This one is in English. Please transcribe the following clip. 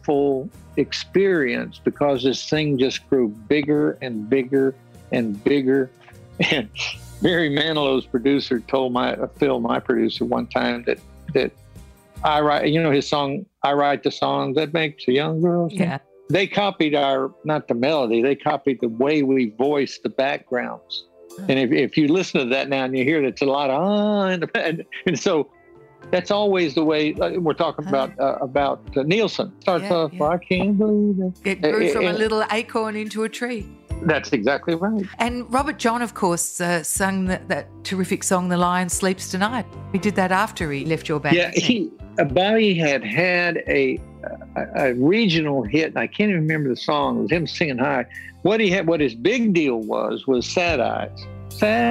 wonderful experience because this thing just grew bigger and bigger and bigger. And Barry Manilow's producer told Phil, my producer, one time that I write, his song, I write the songs that makes a young girl sing. Yeah. They copied not the melody, they copied the way we voice the backgrounds. And if you listen to that now and you hear that it's a lot of, and so that's always the way we're talking about Nielsen. Starts off, I can't believe it. It grew from a little acorn into a tree. That's exactly right. And Robert John, of course, sung that terrific song, The Lion Sleeps Tonight. He did that after he left your band. Yeah, Bobby had a regional hit, and I can't even remember the song. It was him singing high. What his big deal was Sad Eyes. Sad